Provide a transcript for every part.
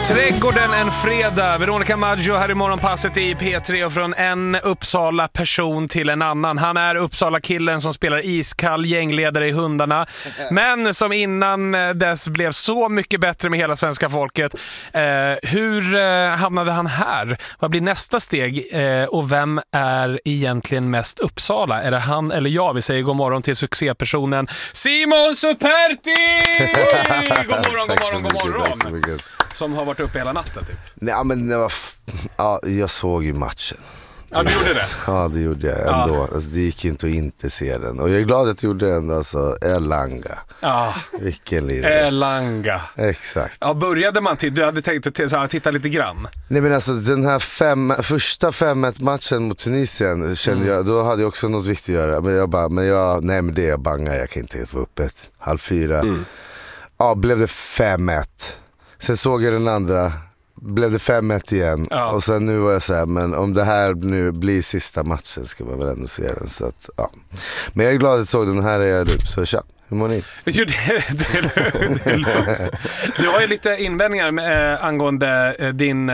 Trädgården en fredag. Veronica Maggio här i morgonpasset i P3 och från en Uppsala person till en annan. Han är Uppsala-killen som spelar iskall gängledare i Hundarna, men som innan dess blev så mycket bättre med hela svenska folket. Hur hamnade han här? Vad blir nästa steg? Och vem är egentligen mest Uppsala? Är det han eller jag? Vi säger god morgon till succépersonen Simon Superti! God morgon, god morgon. Som har varit uppe hela natten typ. Nej, men jag såg ju matchen. Ja, du gjorde det? Ja, det gjorde jag ändå. Ja. Alltså, det gick inte att inte se den. Och jag är glad att jag gjorde den. Alltså, Elanga. Ja. Vilken lirare. Elanga. Exakt. Ja, började man du hade tänkt att titta lite grann? Nej, men alltså den här första 5-1-matchen mot Tunisien kände jag, då hade jag också något viktigt att göra. Men det är jag bangar. Jag kan inte få upp 3:30. Ja, blev det 5-1. Sen såg jag den andra, blev det 5-1 igen. Ja. Och sen nu var jag så här, men om det här nu blir sista matchen ska man väl ändå se den. Så att, ja. Men jag är glad att jag såg den här, är jag så tja. Hur mår ni? Jo, det är lugnt. Du har ju lite invändningar angående din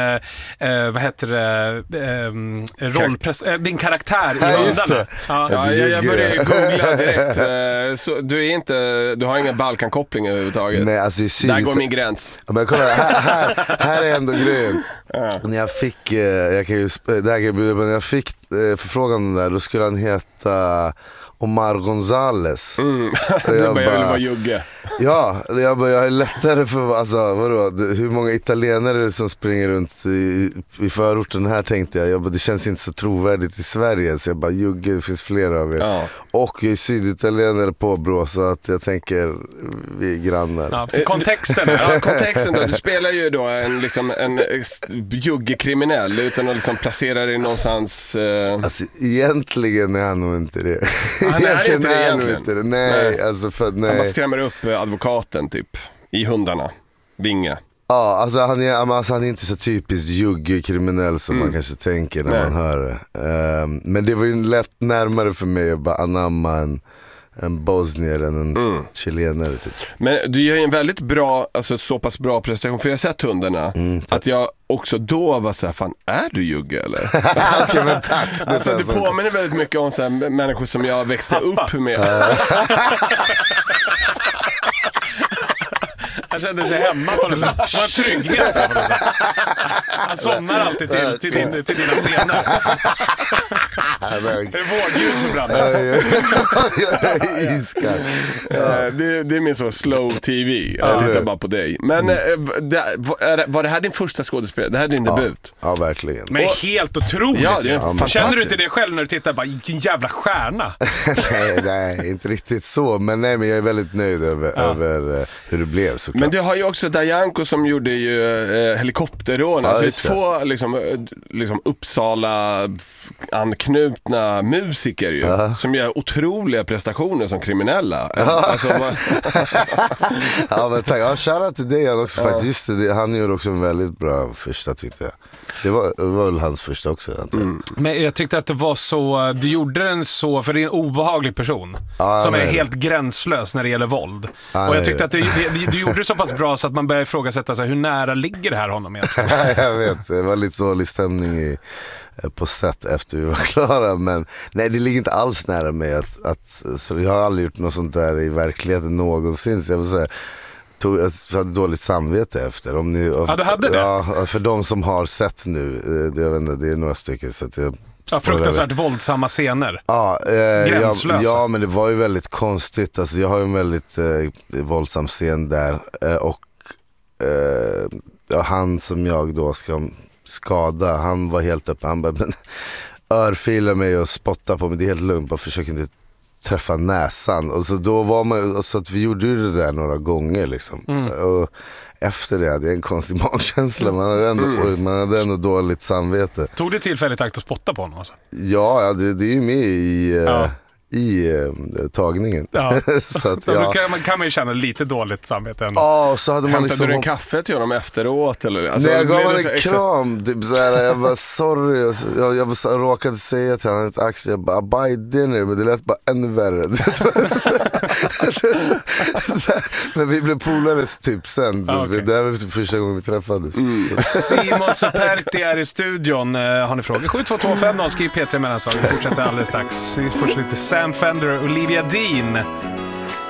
din karaktär i Hundarna. Jag började googla direkt. Så du har ingen Balkankoppling överhuvudtaget. Nej, alltså, där går min gräns. Men kolla, här är ändå grejen. När jag fick när jag fick förfrågan där, då skulle han heta Omar Gonzales. Jag vill vara jugge. Ja, jag är lättare för, alltså vadå, hur många italienare som springer runt i förorten här, tänkte jag det känns inte så trovärdigt i Sverige, så jag bara, jugge, det finns flera av er. Ja. Och jag är syditalienare på Brå, så att jag tänker vi är grannar. Ja, för kontexten. Kontexten då, du spelar ju då en juggekriminell utan att liksom placera dig någonstans. Alltså egentligen är han nog inte det. Egentligen är han nog inte det. Nej. Alltså för nej. Han bara skrämmer upp advokaten typ i Hundarna. Vinge. Ja, alltså han är inte så typiskt juggekriminell som man kanske tänker när man hör det. Men det var ju lätt närmare för mig att bara anamma en bosnier än en chilenare typ. Men du gör ju en väldigt bra, alltså så pass bra prestation, för jag har sett Hundarna, att jag också då var så här, fan, är du jugge eller? Okej, men tack. Alltså, du påminner väldigt mycket om så här, människor som jag växte upp med. Han kände sig hemma på något sätt. Det var en trygghet på något sätt. Han somnar alltid till dina scener. Det är vårdljud för branden. Iskall. Det är min så slow tv. Jag tittar bara på dig. Men var det här din första skådespel? Det här är din debut? Ja, verkligen. Men helt otroligt. Ja, känner du inte det själv när du tittar? Bara, vilken jävla stjärna. nej, inte riktigt så. Men jag är väldigt nöjd över hur det blev. Såklart. Men du har ju också Dajanko som gjorde ju helikopterrån. Alltså det är två liksom Uppsala anknutna musiker ju, som gör otroliga prestationer som kriminella. Alltså, ja, men tack. Ja, shoutout till dig också faktiskt. Just det, han gjorde också en väldigt bra första, tyckte jag. Det var väl hans första också. Men jag tyckte att det var så, du gjorde den så, för det är en obehaglig person som är helt gränslös när det gäller våld. Och jag tyckte att du gjorde det så pass bra så att man börjar ifrågasätta sig, hur nära ligger det här honom egentligen? Jag vet, det var lite dålig stämning på sätt efter vi var klara, men nej, det ligger inte alls nära mig så jag har aldrig gjort något sånt där i verkligheten någonsin, så jag vill säga, jag hade dåligt samvete efter. Om ni, du hade det? Ja, för de som har sett nu, jag vet inte, det är några stycken, så att jag fruktansvärt våldsamma scener. Gränslösa. Ja, men det var ju väldigt konstigt. Alltså, jag har ju en väldigt våldsam scen där, och han som jag då ska skada, han var helt uppe, han bara örfilar mig och spottar på mig, det är helt lugnt, bara försöker inte träffa näsan, och så då var man, så att vi gjorde ju det där några gånger liksom. Och efter det hade jag en konstig magkänsla, man hade ändå dåligt samvete. Tog det tillfälligt akt att spotta på honom alltså? Ja, det är ju med i tagningen. Ja. Så att, Då kan man ju känna lite dåligt samvete ändå. Ja, så hade man Hämtade liksom... du en kaffe till honom efteråt? Eller? Alltså, Nej, jag gav blev honom det en kram, typ såhär, jag bara sorry, och jag råkade säga till honom ett axel, jag bara buy dinner, men det lät bara ännu värre. Men vi blev polare typ sen, Okay. det här var typ första gången vi träffades. Simon Superti är i studion. Har ni frågor? 7225, skriv P3 mellanslag. Vi fortsätter alldeles strax. Först lite Sam Fender och Olivia Dean.